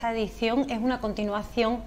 Esta edición es una continuación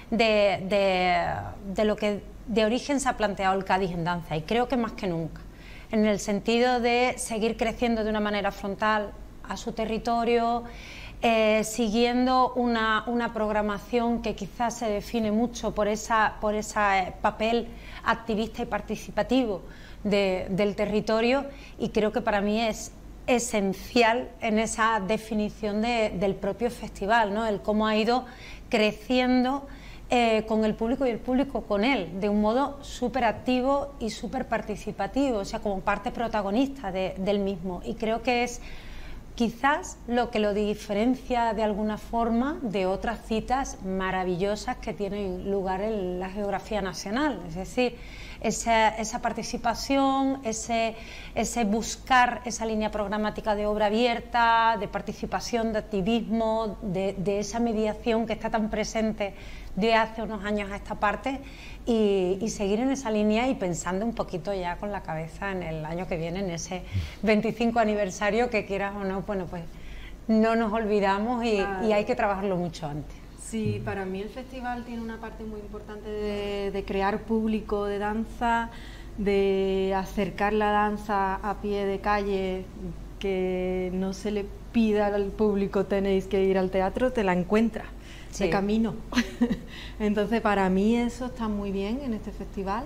de lo que de origen se ha planteado el Cádiz en danza, y creo que más que nunca, en el sentido de seguir creciendo de una manera frontal a su territorio, siguiendo una programación que quizás se define mucho por ese papel activista y participativo del territorio, y creo que para mí es esencial en esa definición del propio festival, ¿no? El cómo ha ido creciendo con el público y el público con él, de un modo súper activo y súper participativo, o sea, como parte protagonista del mismo, y creo que es quizás lo que lo diferencia de alguna forma de otras citas maravillosas que tienen lugar en la geografía nacional, es decir, esa participación, ese buscar esa línea programática de obra abierta, de participación, de activismo, de esa mediación que está tan presente de hace unos años a esta parte, y seguir en esa línea y pensando un poquito ya con la cabeza en el año que viene, en ese 25 aniversario que, quieras o no, bueno, pues no nos olvidamos y hay que trabajarlo mucho antes. Sí, para mí el festival tiene una parte muy importante de crear público de danza, de acercar la danza a pie de calle, que no se le pida al público tenéis que ir al teatro, te la encuentras de camino. Entonces para mí eso está muy bien en este festival,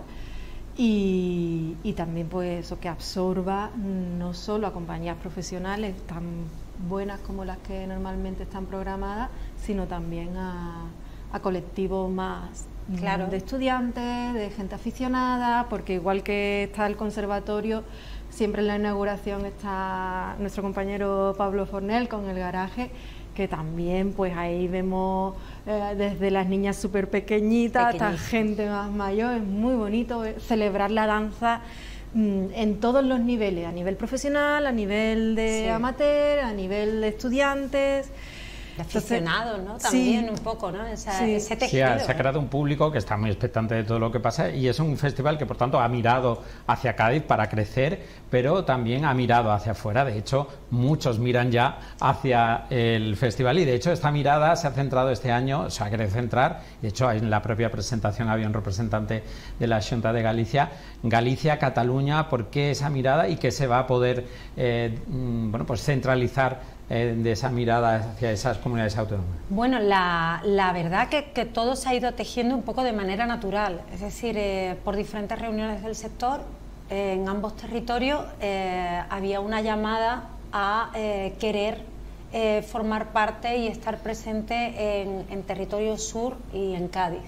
y también pues eso, que absorba no solo a compañías profesionales tan buenas como las que normalmente están programadas, sino también a colectivos más de estudiantes, de gente aficionada, porque igual que está el conservatorio, siempre en la inauguración está nuestro compañero Pablo Fornel con el garaje, que también pues ahí vemos desde las niñas súper pequeñitas hasta gente más mayor. Es muy bonito celebrar la danza en todos los niveles, a nivel profesional, a nivel de amateur, a nivel de estudiantes, de aficionados, ¿no? También un poco, ¿no? Ese tejido. Se ha creado un público que está muy expectante de todo lo que pasa, y es un festival que por tanto ha mirado hacia Cádiz para crecer, pero también ha mirado hacia afuera. De hecho, muchos miran ya hacia el festival, y de hecho esta mirada se ha centrado este año, se ha querido centrar, de hecho en la propia presentación había un representante de la Xunta de Galicia, Cataluña. ¿Por qué esa mirada y qué se va a poder pues centralizar de esa mirada hacia esas comunidades autónomas? Bueno, la verdad que todo se ha ido tejiendo un poco de manera natural, es decir, por diferentes reuniones del sector en ambos territorios había una llamada a querer formar parte y estar presente en territorio sur y en Cádiz.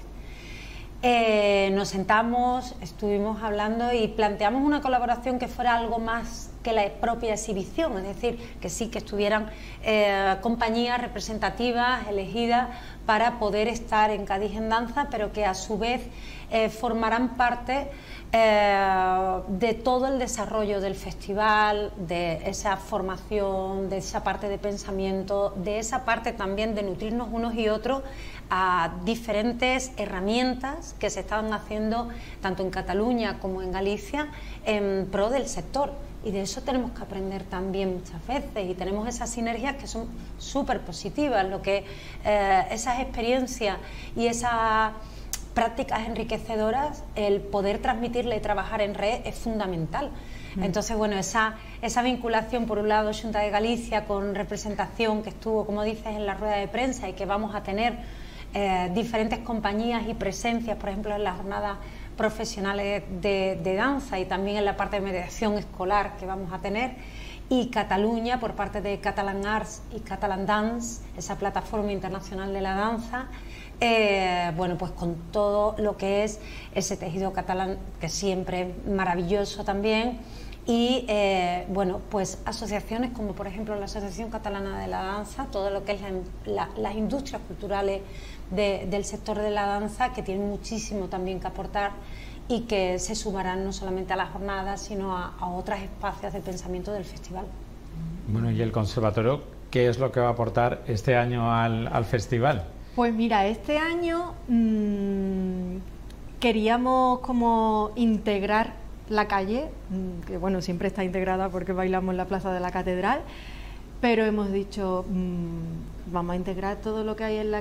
Nos sentamos, estuvimos hablando y planteamos una colaboración que fuera algo más que la propia exhibición, es decir, que sí, que estuvieran compañías representativas elegidas para poder estar en Cádiz en danza, pero que a su vez formarán parte de todo el desarrollo del festival, de esa formación, de esa parte de pensamiento, de esa parte también de nutrirnos unos y otros a diferentes herramientas que se estaban haciendo tanto en Cataluña como en Galicia en pro del sector. Y de eso tenemos que aprender también muchas veces, y tenemos esas sinergias que son súper positivas, lo que esas experiencias y esas prácticas enriquecedoras, el poder transmitirle y trabajar en red es fundamental. Entonces, bueno, esa vinculación, por un lado, Xunta de Galicia con representación que estuvo, como dices, en la rueda de prensa, y que vamos a tener diferentes compañías y presencias, por ejemplo, en las jornadas profesionales de danza, y también en la parte de mediación escolar que vamos a tener, y Cataluña por parte de Catalan Arts y Catalan Dance, esa plataforma internacional de la danza, bueno, pues con todo lo que es ese tejido catalán, que siempre es maravilloso también, y bueno, pues asociaciones como por ejemplo la Asociación Catalana de la Danza, todo lo que es las industrias culturales del sector de la danza, que tienen muchísimo también que aportar, y que se sumarán no solamente a las jornadas, sino a otros espacios de pensamiento del festival. Bueno, ¿y el conservatorio qué es lo que va a aportar este año al festival? Pues mira, este año queríamos como integrar la calle, que bueno, siempre está integrada porque bailamos en la Plaza de la Catedral, pero hemos dicho, vamos a integrar todo lo que hay en la